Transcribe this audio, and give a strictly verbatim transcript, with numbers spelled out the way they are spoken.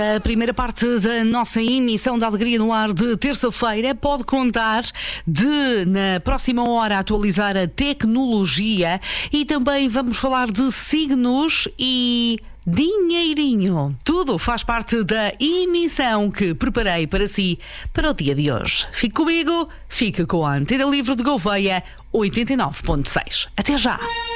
A primeira parte da nossa emissão da Alegria no Ar de terça-feira pode contar de, na próxima hora, atualizar a tecnologia e também vamos falar de signos e dinheirinho. Tudo faz parte da emissão que preparei para si para o dia de hoje. Fique comigo, fique com a Antena Livre de Gouveia oitenta e nove ponto seis. Até já!